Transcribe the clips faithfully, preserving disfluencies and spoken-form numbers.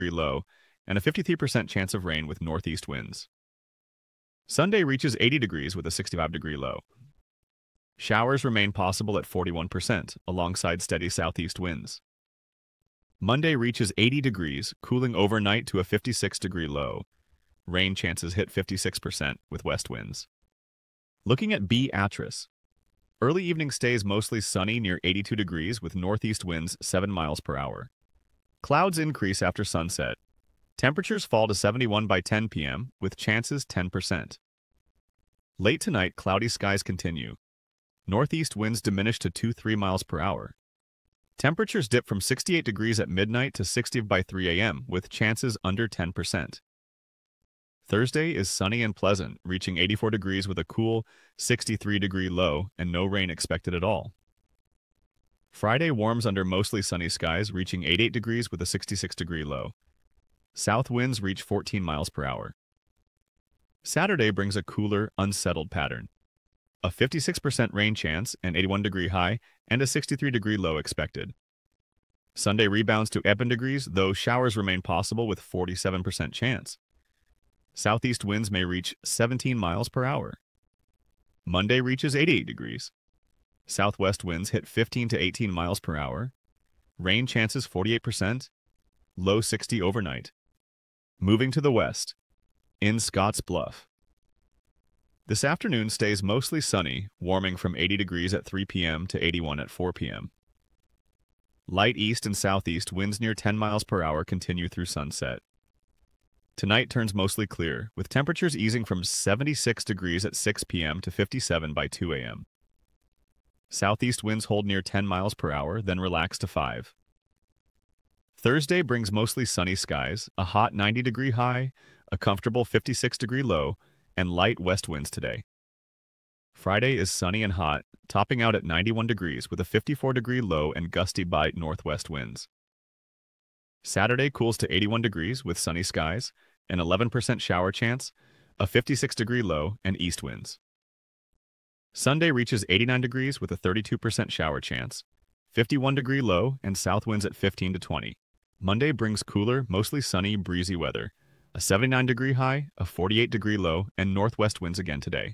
degree low, and a fifty-three percent chance of rain with northeast winds. Sunday reaches eighty degrees with a sixty-five degree low. Showers remain possible at forty-one percent, alongside steady southeast winds. Monday reaches eighty degrees, cooling overnight to a fifty-six degree low. Rain chances hit fifty-six percent with west winds. Looking at Beatrice. Early evening stays mostly sunny near eighty-two degrees with northeast winds seven miles per hour. Clouds increase after sunset. Temperatures fall to seventy-one by ten p m with chances ten percent. Late tonight, cloudy skies continue. Northeast winds diminish to two to three miles per hour. Temperatures dip from sixty-eight degrees at midnight to sixty by three a m with chances under ten percent. Thursday is sunny and pleasant, reaching eighty-four degrees with a cool sixty-three degree low and no rain expected at all. Friday warms under mostly sunny skies, reaching eighty-eight degrees with a sixty-six degree low. South winds reach fourteen miles per hour. Saturday brings a cooler, unsettled pattern. A fifty-six percent rain chance, an eighty-one degree high, and a sixty-three degree low expected. Sunday rebounds to even degrees, though showers remain possible with forty-seven percent chance. Southeast winds may reach seventeen miles per hour. Monday reaches eighty-eight degrees. Southwest winds hit fifteen to eighteen miles per hour. Rain chances forty-eight percent. Low sixty overnight. Moving to the west. In Scotts Bluff. This afternoon stays mostly sunny, warming from eighty degrees at three p m to eighty-one at four p m Light east and southeast winds near ten miles per hour continue through sunset. Tonight turns mostly clear, with temperatures easing from seventy-six degrees at six p m to fifty-seven by two a m Southeast winds hold near ten miles per hour, then relax to five. Thursday brings mostly sunny skies, a hot ninety degree high, a comfortable fifty-six degree low, and light west winds today. Friday is sunny and hot, topping out at ninety-one degrees with a fifty-four degree low and gusty by northwest winds. Saturday cools to eighty-one degrees with sunny skies, an eleven percent shower chance, a fifty-six degree low, and east winds. Sunday reaches eighty-nine degrees with a thirty-two percent shower chance, fifty-one degree low, and south winds at fifteen to twenty. Monday brings cooler, mostly sunny, breezy weather, a seventy-nine degree high, a forty-eight degree low, and northwest winds again today.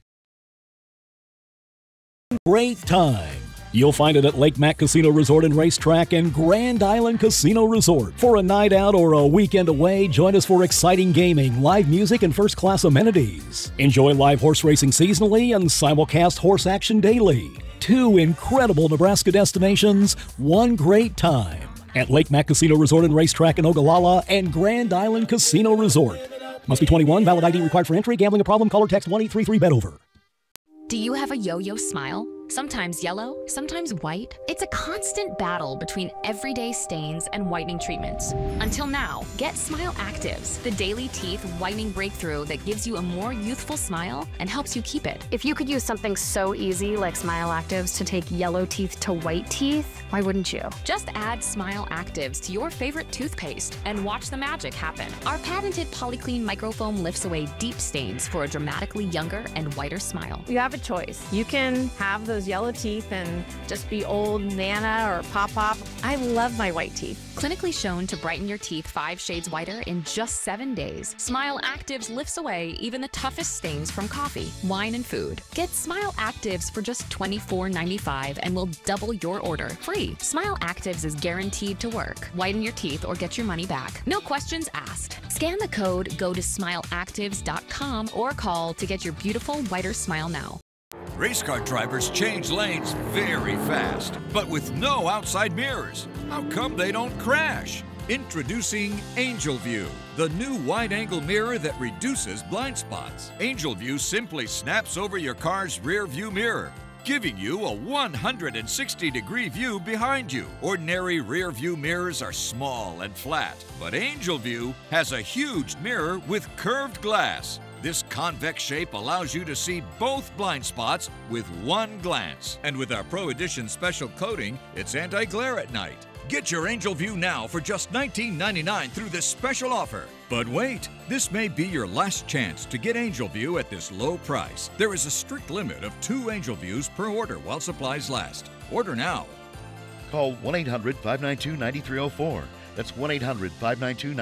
Great time. You'll find it at Lake Mac Casino Resort and Racetrack and Grand Island Casino Resort. For a night out or a weekend away, join us for exciting gaming, live music, and first-class amenities. Enjoy live horse racing seasonally and simulcast horse action daily. Two incredible Nebraska destinations, one great time. At Lake Mac Casino Resort and Racetrack in Ogallala and Grand Island Casino Resort. Must be twenty-one, valid I D required for entry. Gambling a problem? Call or text one eight three three bet over. Do you have a yo-yo smile? Sometimes yellow, sometimes white. It's a constant battle between everyday stains and whitening treatments. Until now, get Smile Actives, the daily teeth whitening breakthrough that gives you a more youthful smile and helps you keep it. If you could use something so easy like Smile Actives to take yellow teeth to white teeth, why wouldn't you? Just add Smile Actives to your favorite toothpaste and watch the magic happen. Our patented Polyclean microfoam lifts away deep stains for a dramatically younger and whiter smile. You have a choice. You can have those yellow teeth and just be old Nana or Pop-Pop. I love my white teeth. Clinically shown to brighten your teeth five shades whiter in just seven days. Smile Actives lifts away even the toughest stains from coffee, wine, and food. Get Smile Actives for just twenty-four ninety-five and we'll double your order free. Smile Actives is guaranteed to work. Whiten your teeth or get your money back. No questions asked. Scan the code, go to smile actives dot com or call to get your beautiful whiter smile now. Race car drivers change lanes very fast, but with no outside mirrors. How come they don't crash? Introducing Angel View, the new wide-angle mirror that reduces blind spots. Angel View simply snaps over your car's rear view mirror, giving you a one hundred sixty degree view behind you. Ordinary rear view mirrors are small and flat, but Angel View has a huge mirror with curved glass. This convex shape allows you to see both blind spots with one glance. And with our Pro Edition special coating, it's anti-glare at night. Get your Angel View now for just nineteen ninety-nine through this special offer. But wait, this may be your last chance to get Angel View at this low price. There is a strict limit of two Angel Views per order while supplies last. Order now. Call one eight hundred, five nine two, nine three zero four. That's one eight hundred, five nine two, nine three zero four.